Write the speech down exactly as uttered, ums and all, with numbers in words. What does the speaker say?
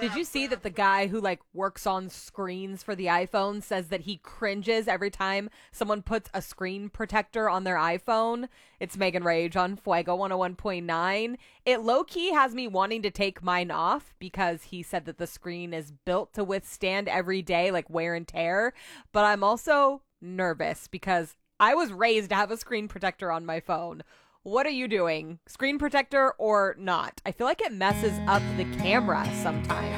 Did you see that the guy who like works on screens for the iPhone says that he cringes every time someone puts a screen protector on their iPhone? It's Megan Rage on Fuego one oh one point nine. It low-key has me wanting to take mine off because he said that the screen is built to withstand every day, like wear and tear. But I'm also nervous because I was raised to have a screen protector on my phone. What are you doing? Screen protector or not? I feel like it messes up the camera sometimes.